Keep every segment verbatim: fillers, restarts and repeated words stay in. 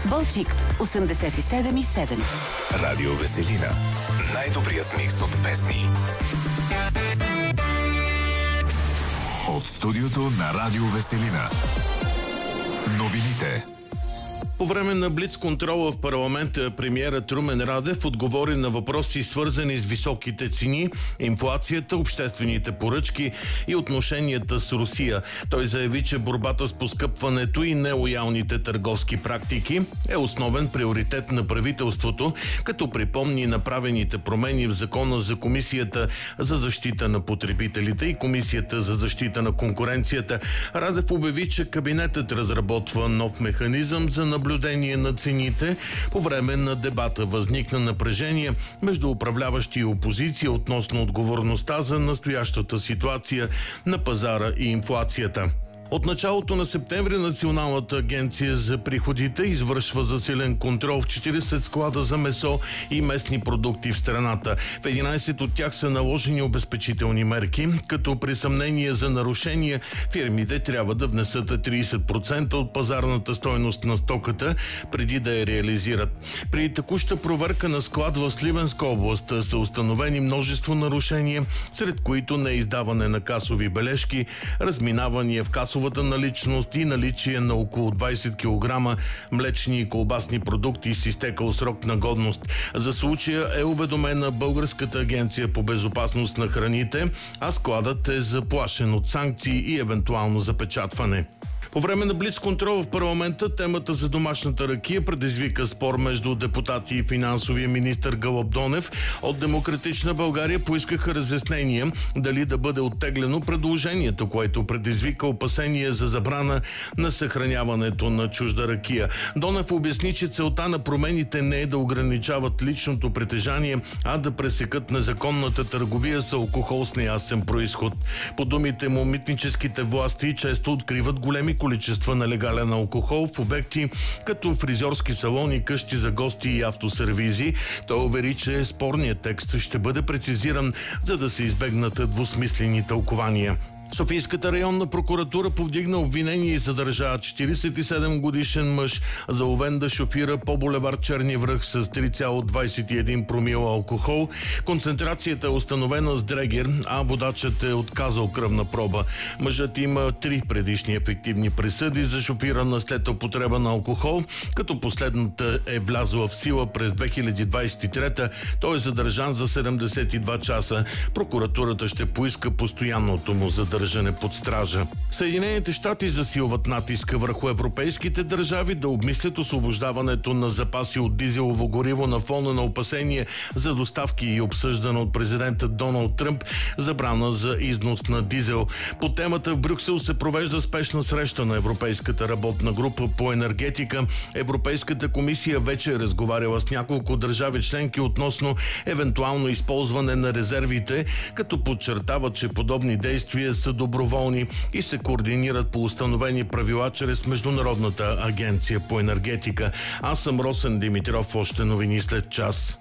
Балчик осемдесет и седем и седем. Радио Веселина. Най-добрият микс от песни. От студиото на Радио Веселина. Новините. По време на блиц-контрола в парламента премиерът Румен Радев отговори на въпроси, свързани с високите цени, инфлацията, обществените поръчки и отношенията с Русия. Той заяви, че борбата с поскъпването и нелоялните търговски практики е основен приоритет на правителството, като припомни направените промени в Закона за Комисията за защита на потребителите и Комисията за защита на конкуренцията. Радев обяви, че кабинетът разработва нов механизъм за наблюдение на цените. По време на дебата възникна напрежение между управляващи и опозиция относно отговорността за настоящата ситуация на пазара и инфлацията. От началото на септември Националната агенция за приходите извършва засилен контрол в четиридесет склада за месо и местни продукти в страната. В единадесет от тях са наложени обезпечителни мерки, като при съмнение за нарушения фирмите трябва да внесат тридесет процента от пазарната стойност на стоката преди да я реализират. При текуща проверка на склад в Сливенска област са установени множество нарушения, сред които неиздаване на касови бележки, разминавания в касова наличност и наличие на около двадесет килограма млечни и колбасни продукти с изтекал срок на годност. За случая е уведомена Българската агенция по безопасност на храните, а складът е заплашен от санкции и евентуално запечатване. По време на блиц-контрол в парламента темата за домашната ракия предизвика спор между депутати и финансовия министър Гълъб Донев. От Демократична България поискаха разяснения дали да бъде оттеглено предложението, което предизвика опасения за забрана на съхраняването на чужда ракия. Донев обясни, че целта на промените не е да ограничават личното притежание, а да пресекат незаконната търговия с алкохол с неясен произход. По думите му, митническите власти често откриват големи количества нелегален алкохол в обекти като фризьорски салони, къщи за гости и автосервизи. Той увери, че спорният текст ще бъде прецизиран, за да се избегнат двусмислени тълкования. Софийската районна прокуратура повдигна обвинение и задържа четиридесет и седем годишен мъж, заловен да шофира по булевард Черни връх с три цяло двадесет и един промила алкохол. Концентрацията е установена с дрегер, а водачът е отказал кръвна проба. Мъжът има три предишни ефективни присъди за шофиране след употреба на алкохол, като последната е влязла в сила през две хиляди двадесет и трета. Той е задържан за седемдесет и два часа. Прокуратурата ще поиска постоянното му задържане под стража. Съединените щати засилват натиска върху европейските държави да обмислят освобождаването на запаси от дизелово гориво на фона на опасение за доставки и обсъждана от президента Доналд Тръмп забрана за износ на дизел. По темата в Брюксел се провежда спешна среща на Европейската работна група по енергетика. Европейската комисия вече е разговаряла с няколко държави членки относно евентуално използване на резервите, като подчертава, че подобни действия са доброволни и се координират по установени правила чрез Международната агенция по енергетика. Аз съм Росен Димитров, още новини след час.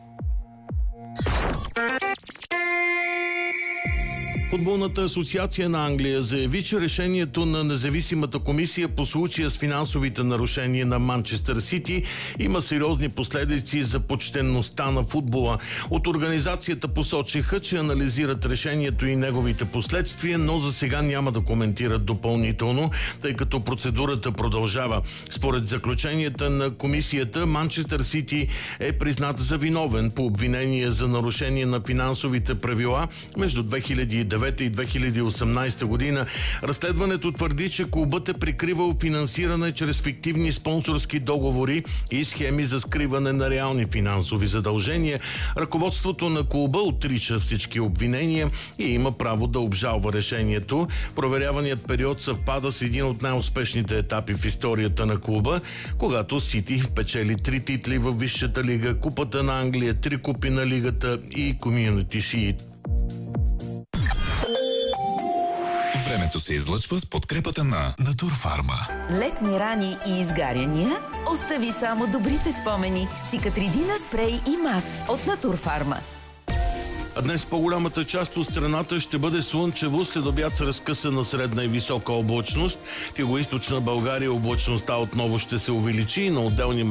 Футболната асоциация на Англия заяви, че решението на независимата комисия по случая с финансовите нарушения на Манчестър Сити има сериозни последици за почтенността на футбола. От организацията посочиха, че анализират решението и неговите последствия, но за сега няма да коментират допълнително, тъй като процедурата продължава. Според заключенията на комисията, Манчестър Сити е признат за виновен по обвинение за нарушение на финансовите правила между две хиляди и девета и две хиляди и осемнадесета година. Разследването твърди, че клубът е прикривал финансиране чрез фиктивни спонсорски договори и схеми за скриване на реални финансови задължения. Ръководството на клуба отрича всички обвинения и има право да обжалва решението. Проверяваният период съвпада с един от най-успешните етапи в историята на клуба, когато Сити печели три титли във Висшата лига, Купата на Англия, три купи на лигата и Community Shield. Времето се излъчва с подкрепата на Натурфарма. Летни рани и изгаряния? Остави само добрите спомени с Циcatrидина спрей и мас от Натурфарма. А днес по-голямата част от страната ще бъде слънчево, след обяд с разкъсана средна и висока облачност. В югоизточна България облачността отново ще се увеличи и на отделни